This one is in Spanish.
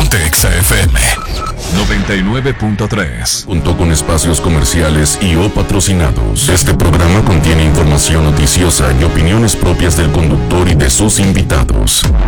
Ponte Exa FM 99.3. Junto con espacios comerciales y o patrocinados. Este programa contiene información noticiosa y opiniones propias del conductor y de sus invitados.